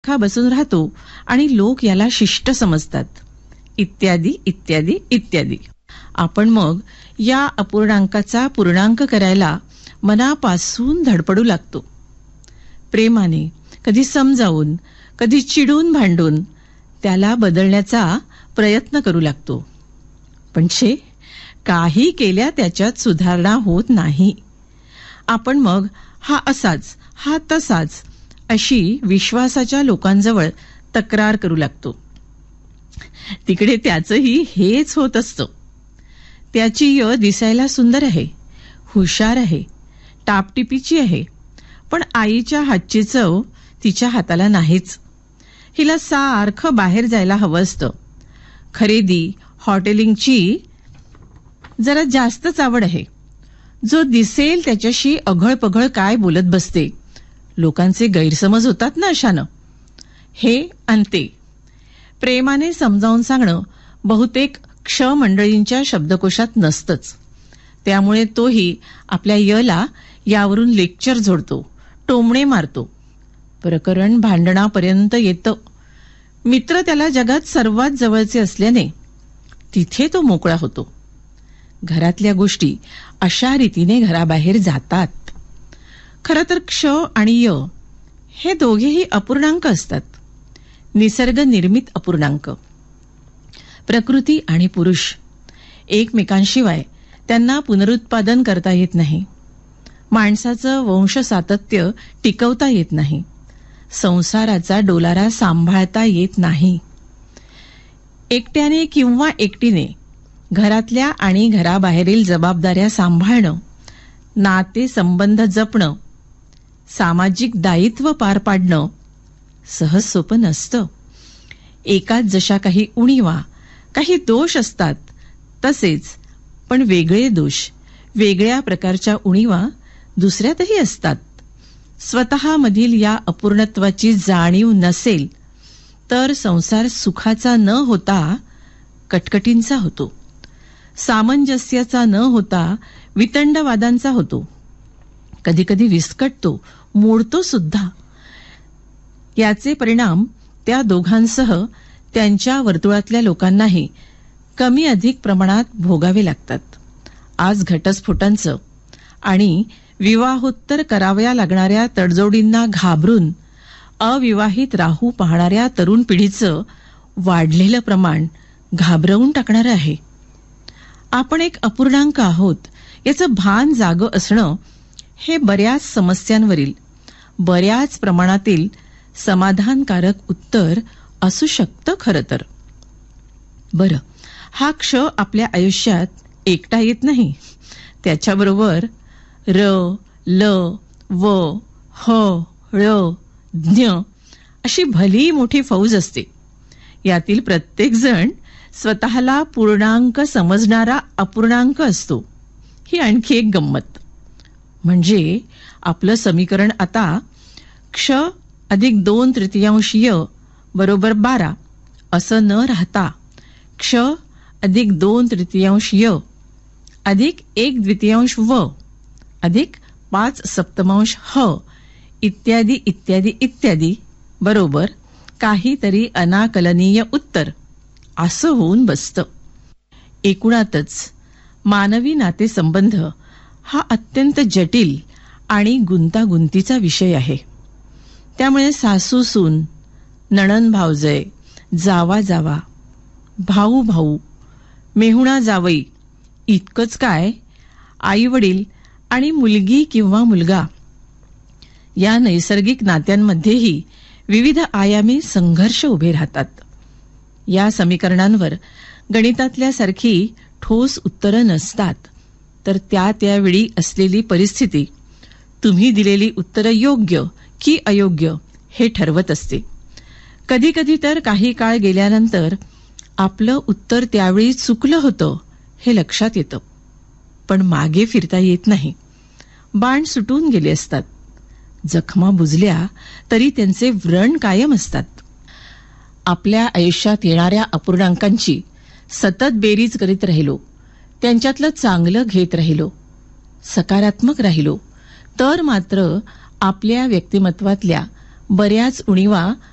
एकसारखा बसून राहतो आणि लोक याला शिष्ट समजतात, इत्यादी इत्यादी इत्यादी. आपण मग या अपूर्णांकाचा पूर्णांक करायला मनापासून धडपडू लागतो. प्रेमाने, कधी समजावून, कधी चिडून भांडून त्याला बदलण्याचा प्रयत्न करू लागतो. पण काही केल्या त्याच्यात सुधारणा होत नाही. आपण मग हा असाच, हा तसाच अशी विश्वासाच्या लोकांजवळ तक्रार करू लागतो. तिकडे त्याचंही हेच होत असतं. त्याची दिसायला सुंदर आहे, हुशार आहे, टापटिपीची आहे, पण आईच्या हातची चव तिच्या हाताला नाहीच. हिला सारखं बाहेर जायला हवं असतं. खरेदी, हॉटेलिंगची जरा जास्तच आवड आहे. जो दिसेल त्याच्याशी अघळपघळ काय बोलत बसते. लोकांचे गैरसमज होतात ना अशानं. हे अंते प्रेमाने समजावून सांगणं बहुतेक मंडळींच्या शब्दकोशात नसतंच. त्यामुळे तोही आपल्या यला यावरून लेक्चर जोडतो, टोमणे मारतो. प्रकरण भांडणापर्यंत येतं. मित्र त्याला जगात सर्वात जवळचे असल्याने तिथे तो मोकळा होतो. घरातल्या गोष्टी अशा रीतीने घराबाहेर जातात. खरं तर आणि य हे दोघेही अपूर्णांक असतात, निसर्ग निर्मित अपूर्णांक. प्रकृती आणि पुरुष एकमेकांशिवाय त्यांना पुनरुत्पादन करता येत नाही. माणसाचं वंश सातत्य टिकवता येत नाही. संसाराचा डोलारा सांभाळता येत नाही. एकट्याने किंवा एकटीने घरातल्या आणि घराबाहेरील जबाबदाऱ्या सांभाळणं, नाते संबंध जपणं, सामाजिक दायित्व पार पाडणं सहज सोपं नसतं. एकाच जशा काही उणीवा, काही दोष असतात तसेच पण वेगळे दोष, वेगळ्या प्रकारच्या उणीवा दुसऱ्यातही असतात. स्वतःमधील या अपूर्णत्वाची जाणीव नसेल तर संसार सुखाचा न होता कटकटींचा होतो, सामंजस्याचा न होता वितंडवादांचा होतो, कधीकधी विस्कटतो, मोडतो सुद्धा. याचे परिणाम त्या दोघांसह त्यांच्या वर्तुळातल्या लोकांनाही कमी अधिक प्रमाणात भोगावे लागतात. आज घटस्फोटांचं आणि विवाहोत्तर कराव्या लागणाऱ्या तडजोडींना घाबरून अविवाहित राहू पाहणाऱ्या तरुण पिढीचं वाढलेलं प्रमाण घाबरवून टाकणारं आहे. आपण एक अपूर्णांक आहोत याचं भान जागं असणं हे बऱ्याच समस्यांवरील बऱ्याच प्रमाणातील समाधानकारक उत्तर असू शकतं. खरं तर बरं, हा आपल्या आयुष्यात एकटा येत नाही. त्याच्याबरोबर र, ल, व, ह, ळ, ज्ञ अशी भली मोठी फौज असते. यातील प्रत्येक जण स्वतःला पूर्णांक समजणारा अपूर्णांक असतो. ही आणखी एक गंमत. म्हणजे आपलं समीकरण आता अधिक 2/3 य बरोबर 12 असं न राहता अधिक 2/3 य अधिक 1/2 व अधिक 5/7 ह इत्यादी इत्यादी इत्यादी बरोबर काहीतरी अनाकलनीय उत्तर असं होऊन बसतं. एकूणातच मानवी नातेसंबंध हा अत्यंत जटिल आणि गुंतागुंतीचा विषय आहे. त्यामुळे सासू सून, नणंद भावजय, जावा जावा, भाऊ भाऊ, मेहुणा जावई इतकंच काय, आई वडील आणि मुलगी किंवा मुलगा या नैसर्गिक नात्यांमध्येही विविध आयामी संघर्ष उभे राहतात. या समीकरणांवर गणितातल्यासारखी ठोस उत्तरं नसतात, तर त्यावेळी असलेली परिस्थिती तुम्ही दिलेली उत्तरं योग्य की अयोग्य हे ठरवत असते. कधी कधी तर काही काळ गेल्यानंतर आपलं उत्तर त्यावेळी चुकलं होतं हे लक्षात येतं, पण मागे फिरता येत नाही. बाण सुटून गेले असतात, जखमा बुजल्या तरी त्यांचे व्रण कायम असतात. आपल्या आयुष्यात येणाऱ्या अपूर्णांकांची सतत बेरीज करीत राहिलो, त्यांच्यातलं चांगलं घेत राहिलो, सकारात्मक राहिलो, तर मात्र आपल्या व्यक्तिमत्वातल्या बऱ्याच उणीवा